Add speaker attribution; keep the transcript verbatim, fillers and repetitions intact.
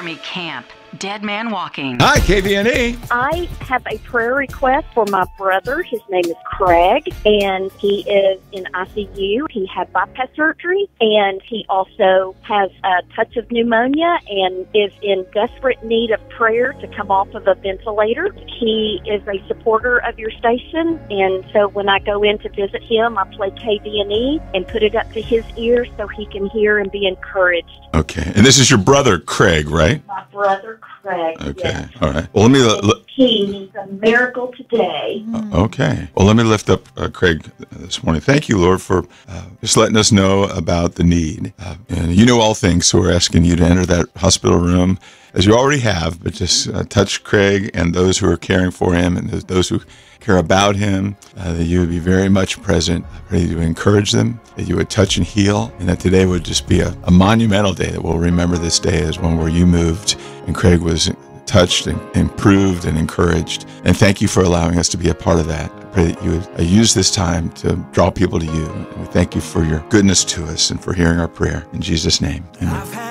Speaker 1: Army camp. Dead man walking.
Speaker 2: Hi, K V N E.
Speaker 3: I have a prayer request for my brother. His name is Craig, and he is in I C U. He had bypass surgery, and he also has a touch of pneumonia and is in desperate need of prayer to come off of a ventilator. He is a supporter of your station, and so when I go in to visit him, I play K V N E and put it up to his ears so he can hear and be encouraged.
Speaker 2: Okay. And this is your brother, Craig, right?
Speaker 3: My brother, Craig.
Speaker 2: Okay.
Speaker 3: Yes.
Speaker 2: All right. Well, let me... L-
Speaker 3: He needs a miracle today.
Speaker 2: Okay. Well, let me lift up uh, Craig this morning. Thank you, Lord, for uh, just letting us know about the need. Uh, and you know all things, so we're asking you to enter that hospital room, as you already have, but just uh, touch Craig and those who are caring for him and those, those who care about him, uh, that you would be very much present. I pray that you would encourage them, that you would touch and heal, and that today would just be a, a monumental day, that we'll remember this day as one where you moved and Craig was touched and improved and encouraged. And thank you for allowing us to be a part of that. I pray that you would uh, use this time to draw people to you. And we thank you for your goodness to us and for hearing our prayer. In Jesus' name, amen.